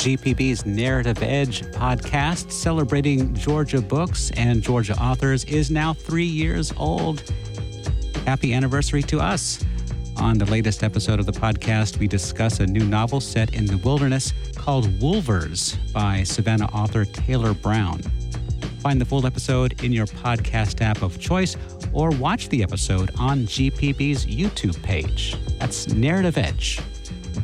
GPB's Narrative Edge podcast, celebrating Georgia books and Georgia authors, is now 3 years old. Happy anniversary to us. On the latest episode of the podcast, we discuss a new novel set in the wilderness called Wolvers by Savannah author Taylor Brown. Find the full episode in your podcast app of choice or watch the episode on GPB's YouTube page. That's Narrative Edge.